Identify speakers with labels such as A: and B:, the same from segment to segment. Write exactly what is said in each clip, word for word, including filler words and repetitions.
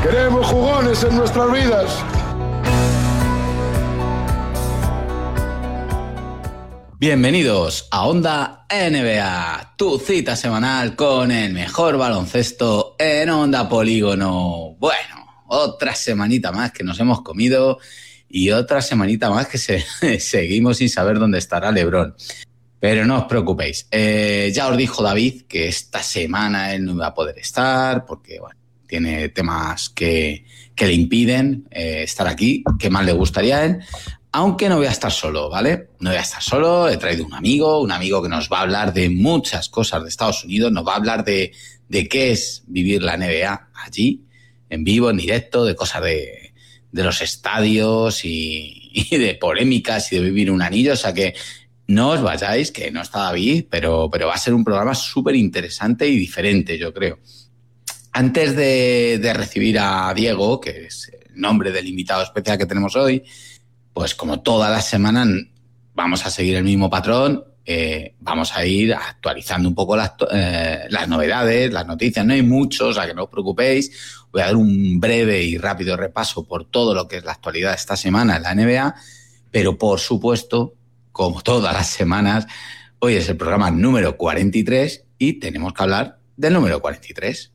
A: Queremos jugones en nuestras vidas.
B: Bienvenidos a Onda N B A, tu cita semanal con el mejor baloncesto en Onda Polígono. Bueno, otra semanita más que nos hemos comido y otra semanita más que se, seguimos sin saber dónde estará LeBron. Pero no os preocupéis, eh, ya os dijo David que esta semana él no iba a poder estar porque bueno, tiene temas que, que le impiden eh, estar aquí, que más le gustaría a él. Aunque no voy a estar solo, ¿vale? No voy a estar solo, he traído un amigo, un amigo que nos va a hablar de muchas cosas de Estados Unidos, nos va a hablar de, de qué es vivir la N B A allí, en vivo, en directo, de cosas de, de los estadios y, y de polémicas y de vivir un anillo. O sea que no os vayáis, que no está David, pero, pero va a ser un programa súper interesante y diferente, yo creo. Antes de, de recibir a Diego, que es el nombre del invitado especial que tenemos hoy, pues como todas las semanas vamos a seguir el mismo patrón, eh, vamos a ir actualizando un poco las, eh, las novedades, las noticias. No hay mucho, o sea que no os preocupéis. Voy a dar un breve y rápido repaso por todo lo que es la actualidad de esta semana en la N B A, pero por supuesto, como todas las semanas, hoy es el programa número cuarenta y tres y tenemos que hablar del número cuarenta y tres.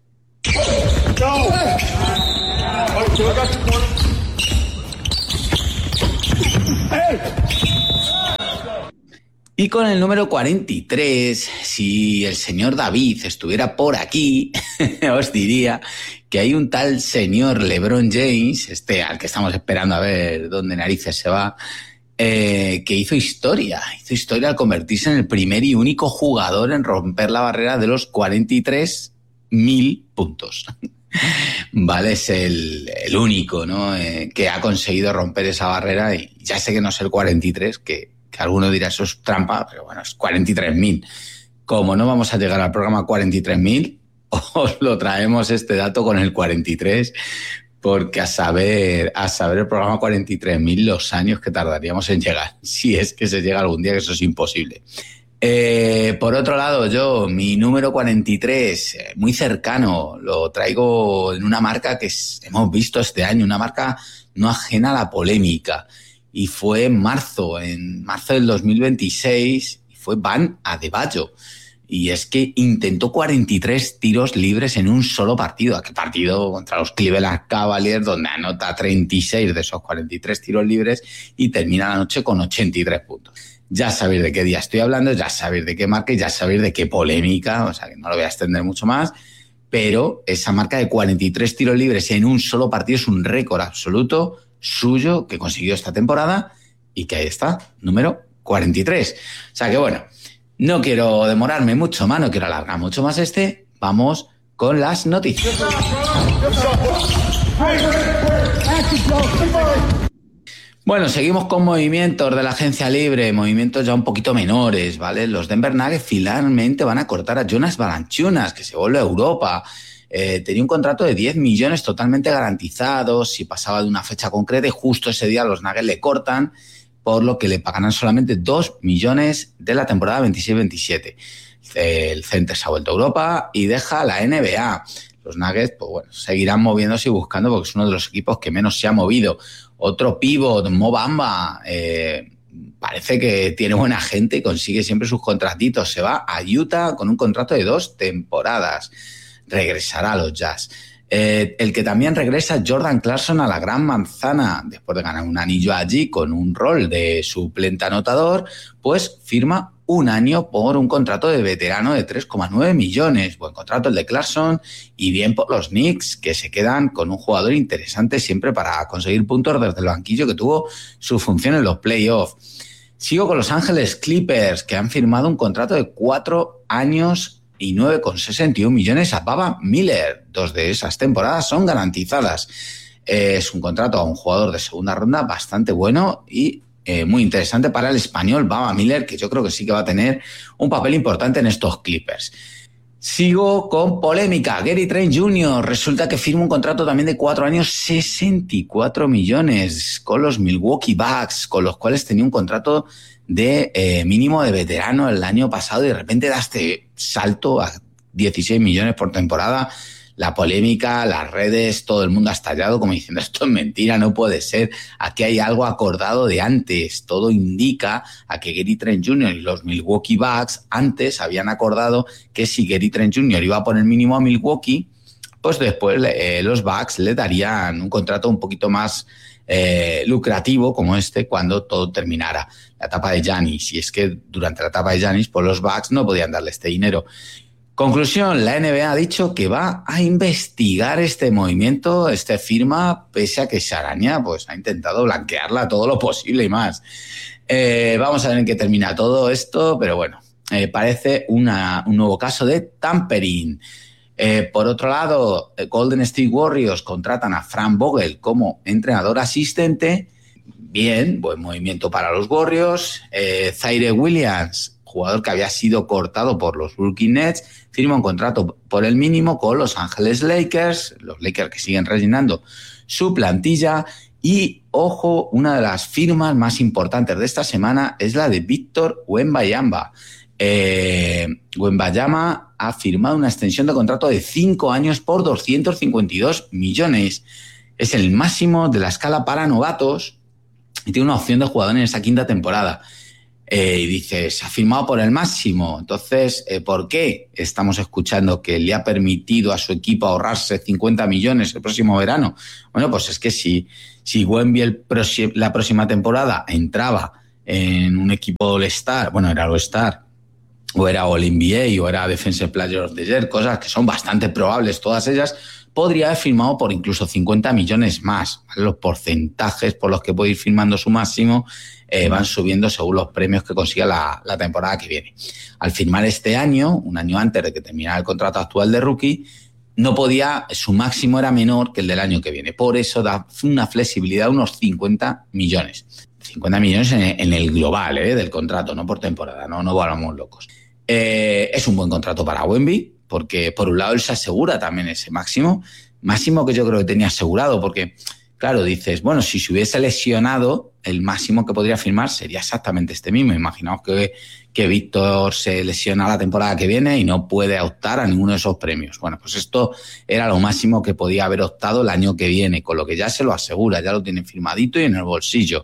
B: Y con el número cuarenta y tres, si el señor David estuviera por aquí, os diría que hay un tal señor LeBron James, este al que estamos esperando a ver dónde narices se va, eh, que hizo historia, hizo historia al convertirse en el primer y único jugador en romper la barrera de los cuarenta y tres mil puntos. Vale, es el, el único, ¿no? Eh, que ha conseguido romper esa barrera y ya sé que no es el cuarenta y tres, que, que alguno dirá eso es trampa, pero bueno, es cuarenta y tres mil. Como no vamos a llegar al programa cuarenta y tres mil, os lo traemos este dato con el cuarenta y tres, porque a saber, a saber el programa cuarenta y tres mil los años que tardaríamos en llegar, si es que se llega algún día, que eso es imposible. Eh, por otro lado, yo, mi número cuarenta y tres, eh, muy cercano, lo traigo en una marca que es, hemos visto este año, una marca no ajena a la polémica, y fue en marzo, en marzo del dos mil veintiséis, y fue Bam Adebayo, y es que intentó cuarenta y tres tiros libres en un solo partido. Aquel partido contra los Cleveland Cavaliers, donde anota treinta y seis de esos cuarenta y tres tiros libres y termina la noche con ochenta y tres puntos. Ya sabéis de qué día estoy hablando, ya sabéis de qué marca y ya sabéis de qué polémica, o sea que no lo voy a extender mucho más, pero esa marca de cuarenta y tres tiros libres en un solo partido es un récord absoluto suyo que consiguió esta temporada y que ahí está, número cuarenta y tres. O sea que bueno, no quiero demorarme mucho más, no quiero alargar mucho más este, vamos con las noticias. Bueno, seguimos con movimientos de la agencia libre, movimientos ya un poquito menores, ¿vale? Los Denver Nuggets finalmente van a cortar a Jonas Valanciunas, que se vuelve a Europa. Eh, tenía un contrato de diez millones totalmente garantizados si pasaba de una fecha concreta y justo ese día los Nuggets le cortan, por lo que le pagarán solamente dos millones de la temporada veintiséis veintisiete. El center se ha vuelto a Europa y deja la N B A. Los Nuggets, pues bueno, seguirán moviéndose y buscando porque es uno de los equipos que menos se ha movido. Otro pívot, Mo Bamba, eh, parece que tiene buena gente y consigue siempre sus contratitos. Se va a Utah con un contrato de dos temporadas. Regresará a los Jazz. Eh, el que también regresa, Jordan Clarkson, a la Gran Manzana, después de ganar un anillo allí con un rol de suplente anotador, pues firma un año por un contrato de veterano de tres coma nueve millones. Buen contrato el de Clarkson y bien por los Knicks, que se quedan con un jugador interesante siempre para conseguir puntos desde el banquillo, que tuvo su función en los playoffs. Sigo con Los Ángeles Clippers, que han firmado un contrato de cuatro años y nueve coma sesenta y uno millones a Baba Miller. Dos de esas temporadas son garantizadas. Eh, es un contrato a un jugador de segunda ronda bastante bueno y Eh, muy interesante para el español Baba Miller, que yo creo que sí que va a tener un papel importante en estos Clippers. Sigo con polémica. Gary Trent junior Resulta que firma un contrato también de cuatro años, sesenta y cuatro millones con los Milwaukee Bucks, con los cuales tenía un contrato de eh, mínimo de veterano el año pasado y de repente da este salto a dieciséis millones por temporada. la polémica, las redes, todo el mundo ha estallado como diciendo esto es mentira, no puede ser, aquí hay algo acordado de antes. Todo indica a que Gary Trent junior y los Milwaukee Bucks antes habían acordado que si Gary Trent junior iba a poner mínimo a Milwaukee, pues después eh, los Bucks le darían un contrato un poquito más eh, lucrativo como este cuando todo terminara, la etapa de Giannis. Y es que durante la etapa de Giannis, pues los Bucks no podían darle este dinero. Conclusión, la N B A ha dicho que va a investigar este movimiento, esta firma, pese a que Sharaña pues, ha intentado blanquearla todo lo posible y más. Eh, vamos a ver en qué termina todo esto, pero bueno, eh, parece una, un nuevo caso de tampering. Eh, por otro lado, Golden State Warriors contratan a Frank Vogel como entrenador asistente. Bien, buen movimiento para los Warriors. Eh, Zaire Williams, jugador que había sido cortado por los Brooklyn Nets, firma un contrato por el mínimo con Los Ángeles Lakers, los Lakers que siguen rellenando su plantilla. Y, ojo, una de las firmas más importantes de esta semana es la de Víctor Wembanyama. Eh, Wembanyama ha firmado una extensión de contrato de cinco años por doscientos cincuenta y dos millones. Es el máximo de la escala para novatos y tiene una opción de jugador en esa quinta temporada. Eh, y dice, se ha firmado por el máximo. Entonces, eh, ¿por qué estamos escuchando que le ha permitido a su equipo ahorrarse cincuenta millones el próximo verano? Bueno, pues es que si, si Wemby el proxi- la próxima temporada entraba en un equipo All-Star, bueno, era All-Star, o era All-N B A, o era Defensive Player of the Year, cosas que son bastante probables todas ellas, podría haber firmado por incluso cincuenta millones más. ¿Vale? Los porcentajes por los que puede ir firmando su máximo eh, van subiendo según los premios que consiga la, la temporada que viene. Al firmar este año, un año antes de que terminara el contrato actual de rookie, no podía, su máximo era menor que el del año que viene. Por eso da una flexibilidad de unos cincuenta millones. cincuenta millones en, en el global eh, del contrato, no por temporada, no, no volvamos locos. Eh, es un buen contrato para Wemby, porque por un lado él se asegura también ese máximo, máximo que yo creo que tenía asegurado, porque claro, dices, bueno, si se hubiese lesionado, el máximo que podría firmar sería exactamente este mismo. Imaginaos que, que Víctor se lesiona la temporada que viene y no puede optar a ninguno de esos premios. Bueno, pues esto era lo máximo que podía haber optado el año que viene, con lo que ya se lo asegura, ya lo tiene firmadito y en el bolsillo.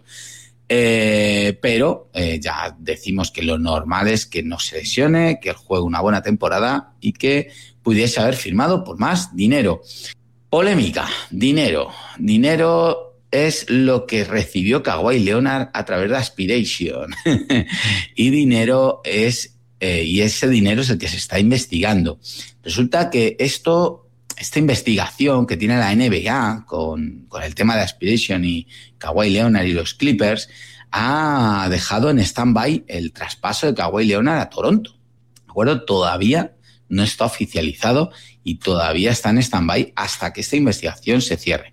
B: Eh, pero eh, ya decimos que lo normal es que no se lesione, que él juegue una buena temporada y que pudiese haber firmado por más dinero. Polémica, dinero. Dinero es lo que recibió Kawhi Leonard a través de Aspiration. Y dinero es, eh, y ese dinero es el que se está investigando. Resulta que esto... Esta investigación que tiene la N B A con, con el tema de Aspiration y Kawhi Leonard y los Clippers ha dejado en stand-by el traspaso de Kawhi Leonard a Toronto. ¿De acuerdo? Todavía no está oficializado y todavía está en stand-by hasta que esta investigación se cierre.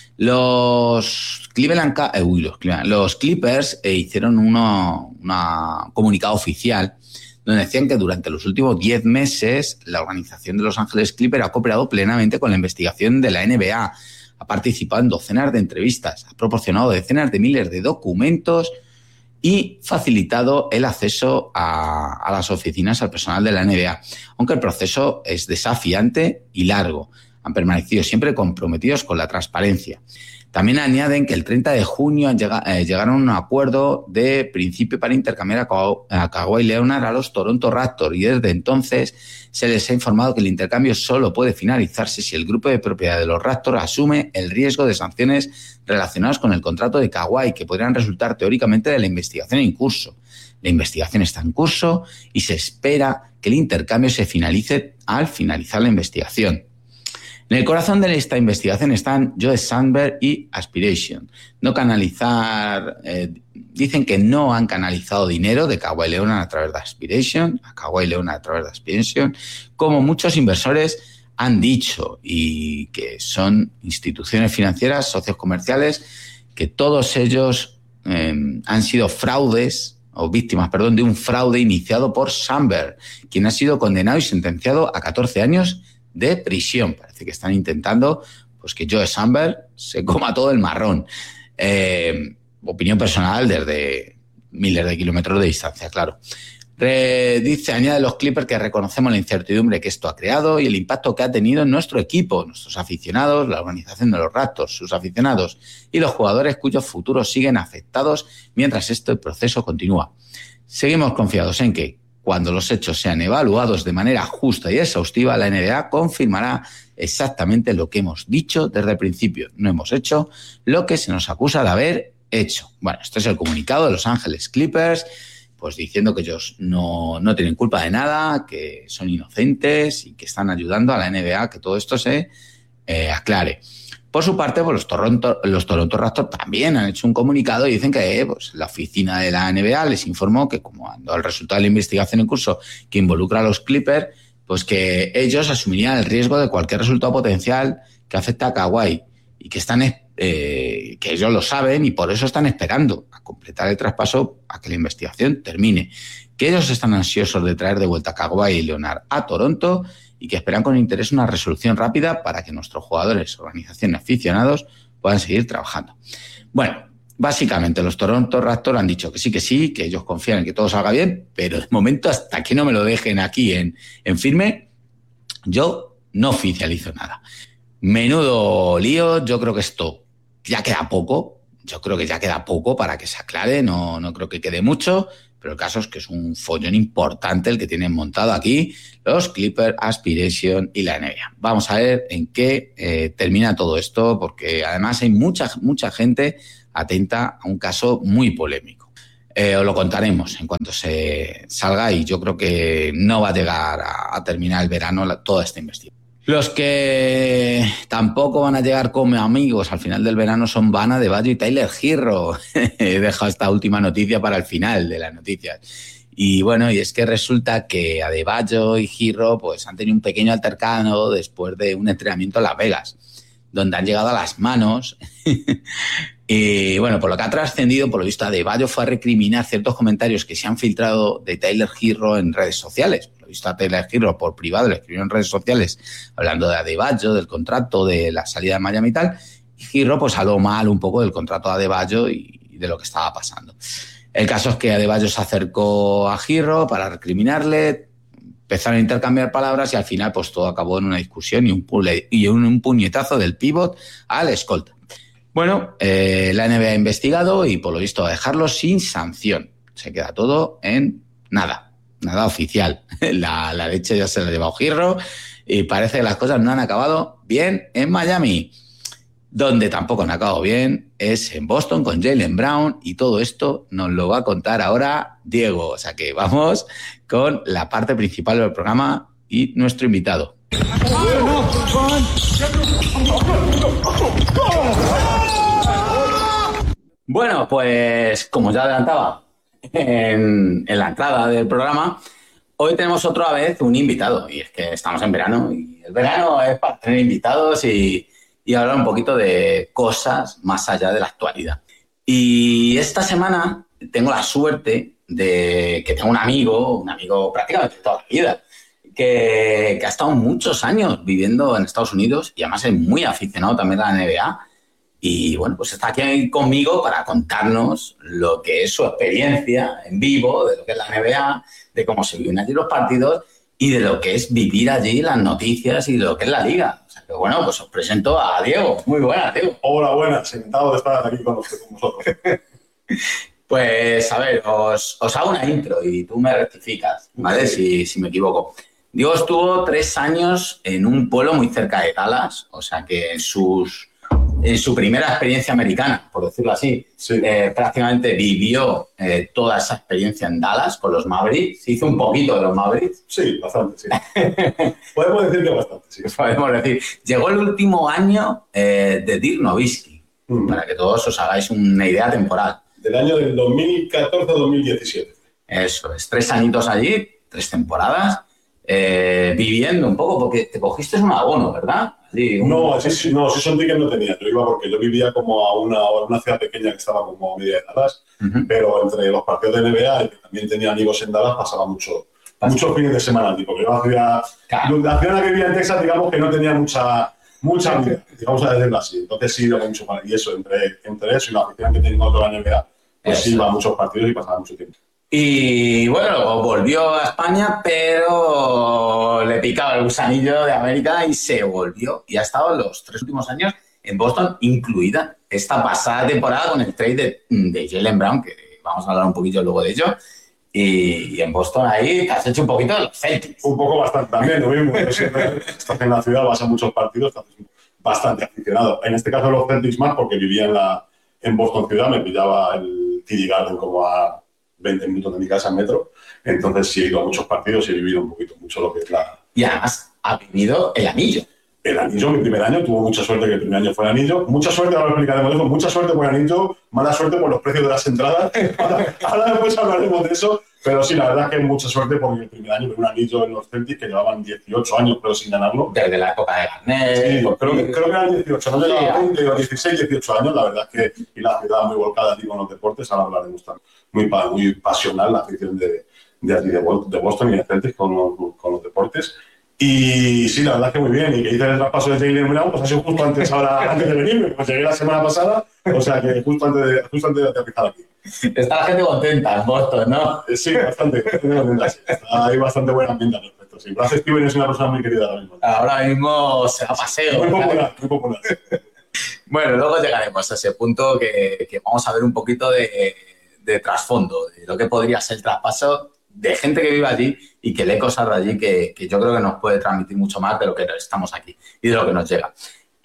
B: Los Cleveland, eh, uy, los, Cleveland, los Clippers eh, hicieron uno, una comunicado oficial donde decían que durante los últimos diez meses la organización de Los Ángeles Clippers ha cooperado plenamente con la investigación de la N B A, ha participado en docenas de entrevistas, ha proporcionado decenas de miles de documentos y facilitado el acceso a, a las oficinas al personal de la N B A, aunque el proceso es desafiante y largo. Han permanecido siempre comprometidos con la transparencia. También añaden que el treinta de junio llega, eh, llegaron a un acuerdo de principio para intercambiar a, Ka- a Kawhi Leonard a los Toronto Raptors y desde entonces se les ha informado que el intercambio solo puede finalizarse si el grupo de propiedad de los Raptors asume el riesgo de sanciones relacionadas con el contrato de Kawhi que podrían resultar teóricamente de la investigación en curso. La investigación está en curso y se espera que el intercambio se finalice al finalizar la investigación. En el corazón de esta investigación están Joe Sandberg y Aspiration. No canalizar, eh, dicen que no han canalizado dinero de Kawhi Leonard a través de Aspiration, a Kawhi Leonard a través de Aspiration, como muchos inversores han dicho, y que son instituciones financieras, socios comerciales, que todos ellos eh, han sido fraudes, o víctimas, perdón, de un fraude iniciado por Sandberg, quien ha sido condenado y sentenciado a catorce años de prisión. Parece que están intentando pues, que Joe Sandberg se coma todo el marrón. Eh, opinión personal desde miles de kilómetros de distancia, claro. Re, dice, añade los Clippers que reconocemos la incertidumbre que esto ha creado y el impacto que ha tenido en nuestro equipo, nuestros aficionados, la organización de los Raptors, sus aficionados y los jugadores cuyos futuros siguen afectados mientras este proceso continúa. Seguimos confiados en que, cuando los hechos sean evaluados de manera justa y exhaustiva, la N B A confirmará exactamente lo que hemos dicho desde el principio. No hemos hecho lo que se nos acusa de haber hecho. Bueno, este es el comunicado de Los Ángeles Clippers, pues diciendo que ellos no, no tienen culpa de nada, que son inocentes y que están ayudando a la N B A a que todo esto se eh, aclare. Por su parte, pues los, Toronto, los Toronto Raptors también han hecho un comunicado y dicen que pues, la oficina de la N B A les informó que, como ando el resultado de la investigación en curso que involucra a los Clippers, pues que ellos asumirían el riesgo de cualquier resultado potencial que afecte a Kawhi y que están eh, que ellos lo saben y por eso están esperando a completar el traspaso a que la investigación termine. Que ellos están ansiosos de traer de vuelta a Kawhi y Leonard a Toronto y que esperan con interés una resolución rápida para que nuestros jugadores, organizaciones, aficionados puedan seguir trabajando. Bueno, básicamente los Toronto Raptors han dicho que sí, que sí, que ellos confían en que todo salga bien, pero de momento, hasta que no me lo dejen aquí en, en firme, yo no oficializo nada. Menudo lío, yo creo que esto ya queda poco, yo creo que ya queda poco para que se aclare, no, no creo que quede mucho, pero el caso es que es un follón importante el que tienen montado aquí los Clippers, Aspiration y la N B A. Vamos a ver en qué eh, termina todo esto, porque además hay mucha, mucha gente atenta a un caso muy polémico. Eh, os lo contaremos en cuanto se salga y yo creo que no va a llegar a, a terminar el verano la, toda esta investigación. Los que tampoco van a llegar como amigos al final del verano son Bam Adebayo y Tyler Herro. He dejado esta última noticia para el final de las noticias. Y bueno, y es que resulta que Adebayo y Herro pues, han tenido un pequeño altercado después de un entrenamiento en Las Vegas, donde han llegado a las manos. Y bueno, por lo que ha trascendido, por lo visto, Adebayo fue a recriminar ciertos comentarios que se han filtrado de Tyler Herro en redes sociales. Por lo visto, a Tyler Herro por privado le escribió en redes sociales hablando de Adebayo, del contrato, de la salida de Miami y tal. Y Herro pues habló mal un poco del contrato de Adebayo y de lo que estaba pasando. El caso es que Adebayo se acercó a Herro para recriminarle, empezaron a intercambiar palabras y al final pues todo acabó en una discusión y un, pule, y un, un puñetazo del pívot al escolta. Bueno, eh, la N B A ha investigado y por lo visto va a dejarlo sin sanción. Se queda todo en nada, nada oficial. La, la leche ya se la ha llevado Herro y parece que las cosas no han acabado bien en Miami. Donde tampoco han acabado bien es en Boston con Jaylen Brown y todo esto nos lo va a contar ahora Diego. O sea que vamos con la parte principal del programa y nuestro invitado. Bueno, pues como ya adelantaba en, en la entrada del programa, hoy tenemos otra vez un invitado y es que estamos en verano y el verano es para tener invitados y, y hablar un poquito de cosas más allá de la actualidad. Y esta semana tengo la suerte de que tengo un amigo, un amigo prácticamente de toda la vida, que, que ha estado muchos años viviendo en Estados Unidos y además es muy aficionado también a la N B A. Y bueno, pues está aquí conmigo para contarnos lo que es su experiencia en vivo, de lo que es la N B A, de cómo se viven allí los partidos y de lo que es vivir allí las noticias y de lo que es la liga. O sea que bueno, pues os presento a Diego. Muy buenas, Diego.
C: Hola, buenas. Encantado de estar aquí con vosotros.
B: Pues a ver, os, os hago una intro y tú me rectificas, ¿vale? Si, si me equivoco. Diego estuvo tres años en un pueblo muy cerca de Dallas, o sea que en sus... En su primera experiencia americana, por decirlo así,
C: sí.
B: eh, prácticamente vivió eh, toda esa experiencia en Dallas con los Mavericks. Se hizo un poquito de los Mavericks.
C: Sí, bastante, sí. Podemos decir que bastante, sí.
B: Podemos decir. Llegó el último año eh, de Dirk Nowitzki, mm. para que todos os hagáis una idea temporal.
C: Del año del dos mil catorce a dos mil diecisiete.
B: Eso es, tres añitos allí, tres temporadas, eh, viviendo un poco, porque te cogiste un abono, ¿verdad? Sí, un...
C: No, sí, no, sí son tickets no tenía. Yo iba porque yo vivía como a una, a una ciudad pequeña que estaba como a media de Dallas, uh-huh. pero entre los partidos de N B A y que también tenía amigos en Dallas pasaba mucho, muchos fines de semana, tipo, porque la ciudad, claro. la ciudad en la que vivía en Texas, digamos que no tenía mucha, mucha vida, digamos a decirlo así. Entonces sí iba mucho más. Y eso, entre, entre eso y la afición que tenía toda la N B A, pues eso. Iba a muchos partidos y pasaba mucho tiempo.
B: Y bueno, volvió a España, pero le picaba el gusanillo de América y se volvió. Y ha estado los tres últimos años en Boston, incluida esta pasada temporada con el trade de, de Jaylen Brown, que vamos a hablar un poquito luego de ello. Y, y en Boston ahí te has hecho un poquito de los Celtics.
C: Un poco bastante también, lo mismo. Estás en la ciudad, vas a muchos partidos, estás bastante aficionado. En este caso los Celtics más, porque vivía en, la, en Boston ciudad, me pillaba el T D Garden como a veinte minutos de mi casa en metro. Entonces sí he ido a muchos partidos y he vivido un poquito mucho lo que es la...
B: Y además ha vivido el anillo.
C: El anillo, mi primer año, tuvo mucha suerte que el primer año fue el anillo. Mucha suerte, ahora lo explicaremos eso, mucha suerte por el anillo, mala suerte por los precios de las entradas. Ahora, ahora después hablaremos de eso, pero sí, la verdad es que mucha suerte porque el primer año fue un anillo en los Celtics que llevaban dieciocho años, pero sin ganarlo.
B: Desde la época de Garnett.
C: Sí, pues creo, que, creo que eran dieciocho, no llegaba veinte o dieciséis, dieciocho años, la verdad es que y la ciudad muy volcada aquí con los deportes, ahora hablaremos también. Muy, muy pasional la afición de, de, de, de Boston y de Celtics con los, con los deportes. Y sí, la verdad es que muy bien. Y que hice el traspaso de Jaylen Brown, pues ha sido justo antes, ahora, antes de venirme. Pues llegué la semana pasada, o sea que justo antes de, justo antes de aterrizar aquí.
B: Está la gente contenta en Boston, ¿no?
C: Sí, bastante, bastante contenta. Sí. Hay bastante buena ambiente al respecto. Sí, Brad Steven es una persona muy querida ahora mismo.
B: Ahora mismo se va a paseo.
C: Muy popular, muy popular.
B: Bueno, luego llegaremos a ese punto que, que vamos a ver un poquito de, de trasfondo, de lo que podría ser el traspaso de gente que vive allí y que lee cosas de allí que, que yo creo que nos puede transmitir mucho más de lo que estamos aquí y de lo que nos llega.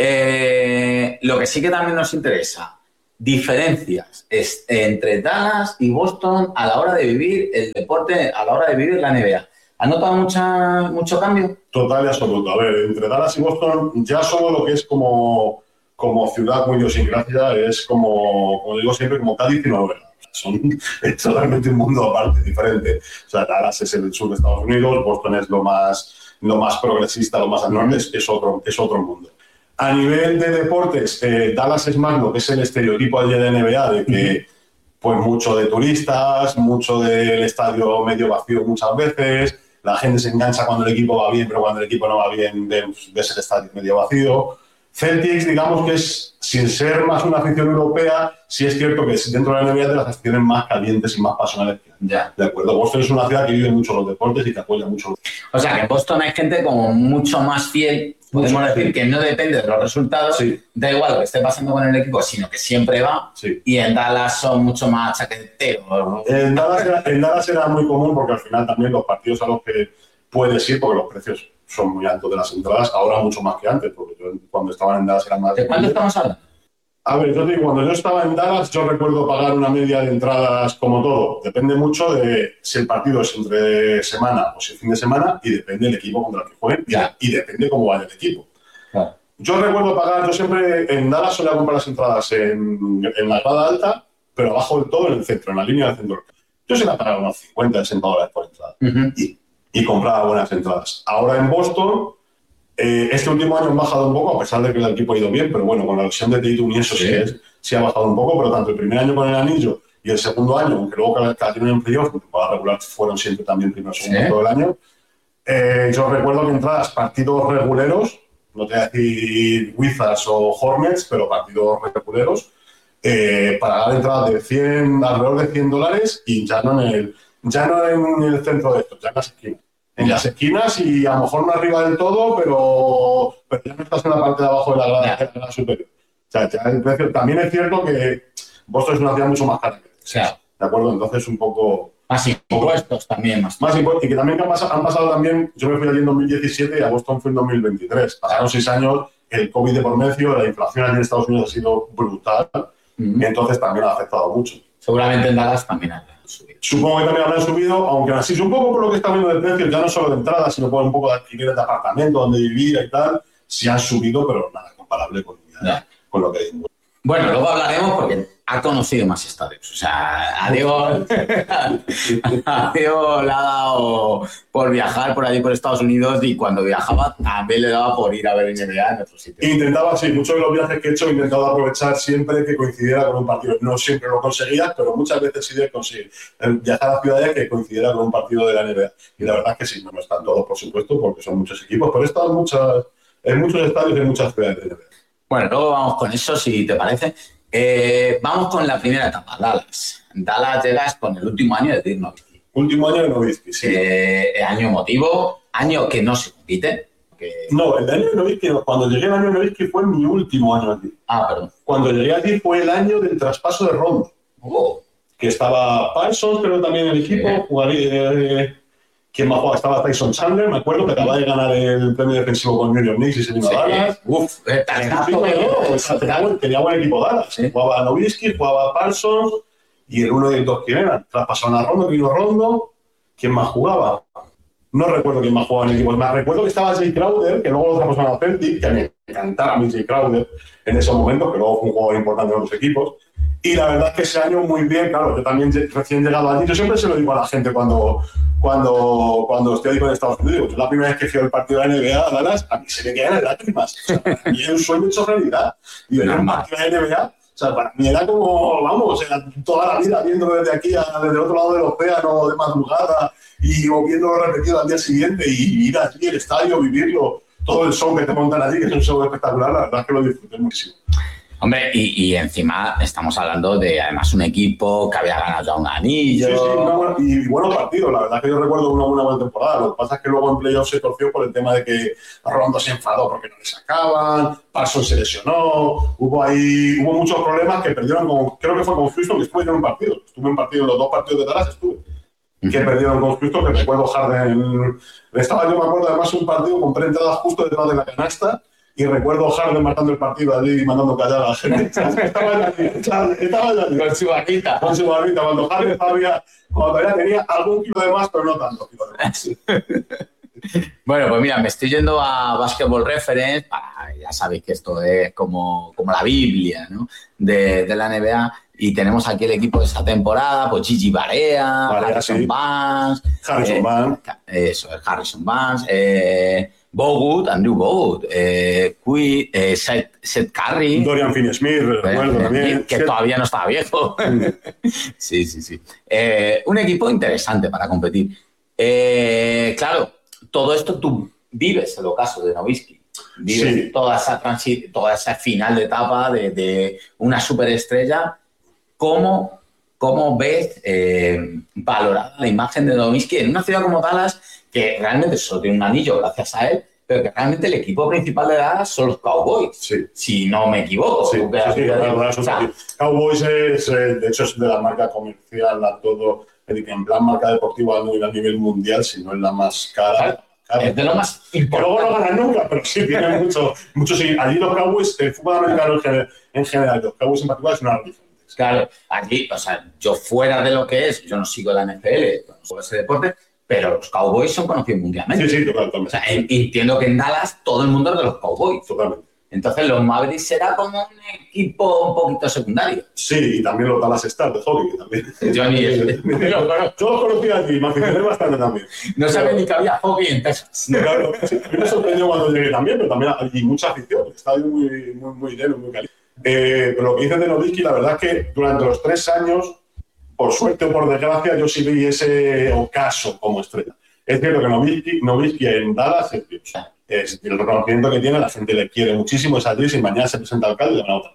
B: Eh, lo que sí que también nos interesa, diferencias es, entre Dallas y Boston a la hora de vivir el deporte, a la hora de vivir la N B A. ¿Has notado mucha, mucho cambio?
C: Total y absoluto. A ver, entre Dallas y Boston ya somos lo que es como, como ciudad muy idiosincrasia, es como, como digo siempre, como Cádiz y Nueva York. Son, es totalmente un mundo aparte, diferente. O sea, Dallas es el sur de Estados Unidos, Boston es lo más, lo más progresista, lo más al norte, es, es, otro, es otro mundo. A nivel de deportes, eh, Dallas es más lo que es el estereotipo allí de N B A, de que pues mucho de turistas, mucho del estadio medio vacío muchas veces, la gente se engancha cuando el equipo va bien, pero cuando el equipo no va bien ves, ves el estadio medio vacío. Celtics, digamos que es, sin ser más una afición europea, sí es cierto que es dentro de la N B A de las aficiones más calientes y más pasionales que hay.
B: Ya.
C: De acuerdo. Boston es una ciudad que vive mucho los deportes y que apoya mucho los...
B: O sea, que en Boston hay gente como mucho más fiel, podemos mucho decir, que no depende de los resultados,
C: sí.
B: Da igual lo que esté pasando con el equipo, sino que siempre va,
C: sí.
B: Y en Dallas son mucho más chaqueteros.
C: En Dallas, era, en Dallas era muy común porque al final también los partidos a los que puedes ir, porque los precios son muy altos de las entradas, ahora mucho más que antes, porque yo cuando estaba en Dallas era más...
B: ¿De cuánto estamos hablando?
C: A ver, yo te digo, cuando yo estaba en Dallas, yo recuerdo pagar una media de entradas como todo. Depende mucho de si el partido es entre semana o si es fin de semana y depende del equipo contra el que jueguen y, y depende cómo vaya el equipo.
B: Claro.
C: Yo recuerdo pagar, yo siempre en Dallas solía comprar las entradas en, en la grada alta, pero abajo del todo en el centro, en la línea del centro. Yo se la pagaba unos cincuenta, sesenta dólares por entrada. Uh-huh. y, y compraba buenas entradas. Ahora en Boston, eh, este último año han bajado un poco, a pesar de que el equipo ha ido bien, pero bueno, con la lesión de Tatum y eso sí, sí, es, sí ha bajado un poco, pero tanto el primer año con el anillo y el segundo año, aunque luego cada año en playoff, porque para regular fueron siempre también primero y segundo ¿Sí? todo el año, eh, yo recuerdo que entradas partidos reguleros, no te voy a decir Wizards o Hornets, pero partidos reguleros, eh, para dar entradas de cien, alrededor de cien dólares y ya no en el, ya no en el centro de esto, ya en las esquinas. En las esquinas y a lo mejor no arriba del todo, pero, pero ya no estás en la parte de abajo de la grada, de la grada superior. O sea, ya el precio. También es cierto que Boston es una ciudad mucho más cara.
B: O sea,
C: ¿de acuerdo? Entonces un poco...
B: Más impuestos también. Más,
C: más impuestos. Y que también han pasado, han pasado también... Yo me fui allí en dos mil diecisiete y a Boston fue en dos mil veintitrés. Pasaron seis años, el COVID de por medio, la inflación allí en Estados Unidos ha sido brutal. Uh-huh. Entonces también ha afectado mucho.
B: Seguramente en Dallas también ha subido.
C: Supongo que también habrán subido, aunque así es un poco por lo que está viendo de precios, ya no solo de entrada, sino por un poco de alquileres de apartamento donde vivir y tal, sí han subido, pero nada comparable con, ya, con lo que hay.
B: Bueno, luego hablaremos porque ha conocido más estadios. O sea, a Diego, a Diego le ha dado por viajar por allí por Estados Unidos y cuando viajaba también le daba por ir a ver N B A en otros sitios.
C: Intentaba, sí, muchos de los viajes que he hecho he intentado aprovechar siempre que coincidiera con un partido. No siempre lo conseguía, pero muchas veces sí de conseguir viajar a ciudades que coincidiera con un partido de la N B A. Y la verdad es que sí, no están todos, por supuesto, porque son muchos equipos, pero he estado en, muchas, en muchos estadios y en muchas ciudades de N B A.
B: Bueno, luego vamos con eso, si te parece. Eh, vamos con la primera etapa, Dallas. Dallas llegas con el último año de Dirk Nowitzki.
C: Último año de Nowitzki, sí.
B: Eh, año emotivo, año que no se compite. Que...
C: No, el año de Nowitzki, cuando llegué el año de Nowitzki fue mi último año aquí.
B: Ah, perdón.
C: Cuando llegué aquí fue el año del traspaso de Rondo.
B: Oh.
C: Que estaba Parsons, pero también el equipo. Sí. Jugaría, eh, ¿quién más jugaba? Estaba Tyson Chandler, me acuerdo, que acababa de ganar el premio defensivo con New York Knicks y se vino a Dallas.
B: Uf, eh,
C: tenía, tenía buen equipo Dallas. ¿Sí? Jugaba Nowitzki, jugaba Parsons y el uno de los dos, ¿quién era? Traspasaron a Rondo, vino Rondo. ¿Quién más jugaba? No recuerdo quién más jugaba en el equipo. Me recuerdo que estaba Jay Crowder, que luego lo traspasó a Celtic, que me encantaba a mí Jay Crowder en esos momentos, que luego fue un jugador importante en otros equipos. Y la verdad es que ese año muy bien, claro, yo también recién llegado allí, yo siempre se lo digo a la gente cuando, cuando, cuando estoy ahí con Estados Unidos. Yo la primera vez que fui al partido de la N B A a Dallas, a mí se me quedan lágrimas. O sea, para mí era un sueño hecho realidad. Y ver un partido de la N B A, o sea, para mí era como, vamos, era toda la vida viéndolo desde aquí, a, desde el otro lado del océano, de madrugada, y o viéndolo repetido al día siguiente, y ir allí al estadio, vivirlo, todo el show que te montan allí, que es un show espectacular, la verdad es que lo disfruté muchísimo.
B: Hombre, y, y encima estamos hablando de, además, un equipo que había ganado ya un anillo.
C: Sí, sí, una buena, y buenos partidos. La verdad es que yo recuerdo una, una buena temporada. Lo que pasa es que luego en playoffs se torció por el tema de que Rondo se enfadó porque no le sacaban, Parsons se lesionó, hubo ahí, hubo muchos problemas que perdieron con, creo que fue con Houston, que estuve en un partido. Estuve en partido, en los dos partidos de Dallas estuve. Uh-huh. Que perdieron con Houston, que recuerdo Harden. Estaba, yo me acuerdo además un partido, compré entradas justo detrás de la canasta. Y recuerdo Harden matando el partido allí y mandando callar a la gente. Estaba allí, estaba allí.
B: Con su barbita.
C: Con su barbita. Cuando Harden todavía, cuando todavía tenía algún kilo de más, pero no tanto kilo de más.
B: Bueno, pues mira, me estoy yendo a Basketball Reference. Para, ya sabéis que esto es como, como la Biblia, ¿no? de, de la N B A. Y tenemos aquí el equipo de esta temporada, pues Gigi Barea,
C: Barea
B: Harrison
C: sí.
B: Barnes.
C: Harrison
B: eh,
C: Barnes.
B: Eso, es Harrison Barnes. Eh, Bogut, Andrew Bogut, eh, Qui, eh, Seth, Seth Curry.
C: Dorian Finney-Smith, recuerdo también.
B: Que todavía no estaba viejo. Sí, sí, sí. Eh, un equipo interesante para competir. Eh, claro, todo esto tú vives el ocaso de Nowitzki. Vives sí. toda, esa transi- toda esa final de etapa de, de una superestrella. ¿Cómo, cómo ves eh, valorada la imagen de Nowitzki en una ciudad como Dallas, que realmente solo tiene un anillo gracias a él, pero que realmente el equipo principal de Dallas son los Cowboys,
C: sí.
B: si no me equivoco?
C: Sí, sí, sí, verdad, o sea, Cowboys es, de hecho, es de la marca comercial a todo, en plan marca deportiva no a nivel mundial, sino es la más cara.
B: Claro, es de lo más importante.
C: Que luego no ganan nunca, pero sí tienen mucho, mucho sí. Allí los Cowboys, el fútbol americano en general, en general, los Cowboys en particular es una religión.
B: Claro, aquí, o sea, yo fuera de lo que es, yo no sigo la N F L, no sigo ese deporte, pero los Cowboys son conocidos mundialmente.
C: Sí, sí, totalmente.
B: O sea, entiendo que en Dallas todo el mundo es de los Cowboys.
C: Totalmente.
B: Entonces los Mavericks será como un equipo un poquito secundario.
C: Sí, y también los Dallas Stars de hockey también.
B: Yo ni ese.
C: Yo los conocí aquí, me aficioné bastante también.
B: No sabía ni que había hockey en Texas.
C: No, claro, sí, a mí me sorprendió cuando llegué también, pero también hay mucha afición. Está muy, muy, muy lleno, muy caliente. Eh, pero lo que dices de Nowitzki, la verdad es que durante los tres años, por suerte o por desgracia, yo sí vi ese ocaso como estrella. Es cierto que Nowitzki, Nowitzki en Dallas es Dios. Es el reconocimiento que tiene, la gente le quiere muchísimo, es allí, si mañana se presenta al alcalde, le van a votar.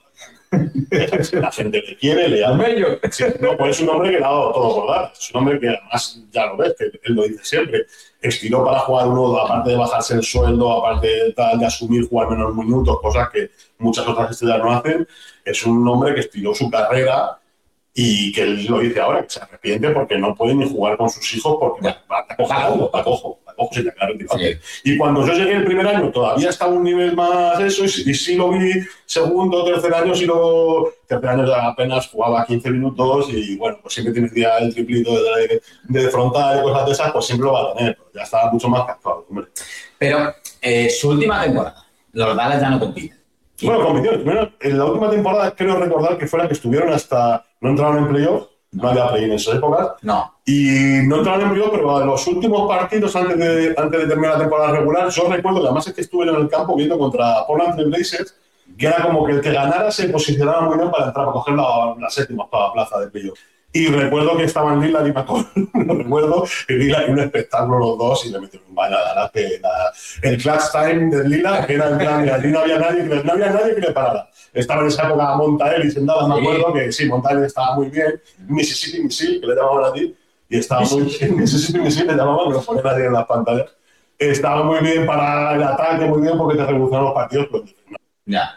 C: La gente le quiere, le ama. Sí, no, pues es un hombre que le ha dado todo por dar. Es un hombre que además, ya lo ves, que él lo dice siempre, estiró para jugar uno, aparte de bajarse el sueldo, aparte de, tal, de asumir jugar menos minutos, cosas que muchas otras estrellas no hacen. Es un hombre que estiró su carrera y que él lo dice ahora, que se arrepiente porque no puede ni jugar con sus hijos porque va a cojo, va a cojo, va a cojo, se te acaba sí. Y cuando yo llegué el primer año todavía estaba un nivel más eso, y, y sí lo vi segundo, tercer año, sí lo... Tercer año ya apenas jugaba quince minutos y bueno, pues siempre tiene día el triplito de, de, de frontal y cosas de esas, pues siempre lo va a tener, pero ya estaba mucho más cansado, hombre.
B: Pero eh, su última temporada, los Dallas ya no compiten.
C: Bueno, compitieron. Primero, en la última temporada creo recordar que fue la que estuvieron hasta... No entraron en playoff, no, no había play en esas épocas.
B: No.
C: Y no entraron en playoff, pero en los últimos partidos antes de, antes de terminar la temporada regular, yo recuerdo que además es que estuve en el campo viendo contra Portland Trail Blazers, que era como que el que ganara se posicionaba muy bien para entrar, para coger la, la séptima plaza de playoff. Y recuerdo que estaban Lillard y McCollum, no recuerdo, y Lillard y un espectáculo los dos y le metieron un baño a Dallas que era el clutch time de Lillard, que era en plan, allí no había nadie que, no había nadie que le parara. Estaba en esa época Monta Ellis en Dallas, me acuerdo que sí, Monta Ellis estaba muy bien, Mississippi Missile, que le llamaban a ti, y estaba muy bien, Mississippi Missile le llamaban, que lo ponían así en las pantallas. Estaba muy bien para el ataque, muy bien porque te revolucionaron los partidos, pero no.
B: Ya.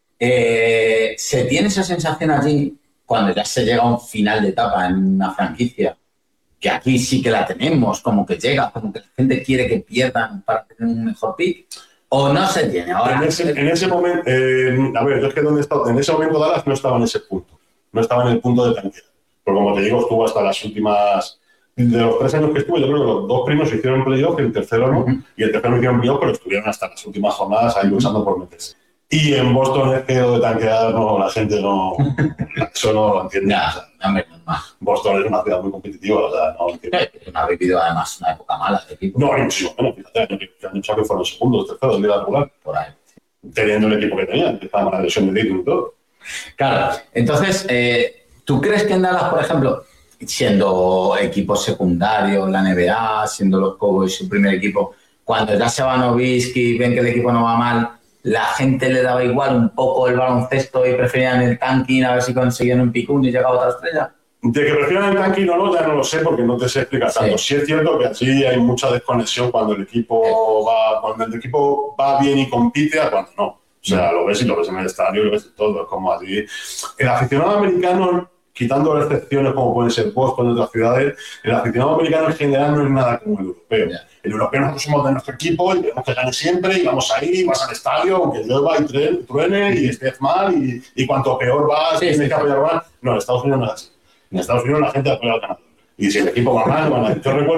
B: Eh, ¿Se tiene esa sensación allí cuando ya se llega a un final de etapa en una franquicia? Que aquí sí que la tenemos, como que llega, como que la gente quiere que pierdan para tener un mejor pick. ¿O no se tiene ahora?
C: En ese, en ese momento, eh, a ver, yo es que donde estaba, en ese momento Dallas no estaba en ese punto. No estaba en el punto de tanquear. Porque como te digo, estuvo hasta las últimas... De los tres años que estuve, yo creo que los dos primeros hicieron playoff, el tercero no, uh-huh. y el tercero hicieron playoff, pero estuvieron hasta las últimas jornadas ahí luchando por meterse. Y en Boston es que lo de tanquear, no, la gente no... Eso no lo entiende.
B: Ya, no me más.
C: Boston es una ciudad muy competitiva, o sea, no entiende.
B: No ha vivido además una época mala de equipo.
C: No, muchísimo menos, fíjate, que han hecho que fueron segundos, terceros de liga regular.
B: Por ahí.
C: Teniendo el equipo que tenían, que estaba con la lesión de Dayton y todo.
B: Claro, entonces, eh, ¿tú crees que en Dallas, por ejemplo, siendo equipo secundario, la N B A, siendo los Cowboys su primer equipo, cuando ya se va Nowitzki, ven que el equipo no va mal, la gente le daba igual un poco el baloncesto y preferían el tanking a ver si conseguían un picún y llegaba otra estrella?
C: De que prefieran el tanking o no, ya no lo sé porque no te sé explicar tanto. Sí, sí es cierto que así hay mucha desconexión cuando el equipo va, cuando el equipo va bien y compite a cuando no. O sea, lo ves y lo ves en el estadio, lo ves en todo, es como así. El aficionado americano, quitando las excepciones como pueden ser Boston y otras ciudades, el aficionado americano en general no es nada como el europeo. Yeah. El europeo nosotros somos de nuestro equipo y queremos que gane siempre y vamos ahí, vas al estadio, aunque llueva y truene y estés mal y, y cuanto peor vas, sí, tienes sí, que apoyar más. No, en Estados Unidos no es así. En Estados Unidos la gente apoya al ganador. Y si el equipo va mal, van a... Yo recuerdo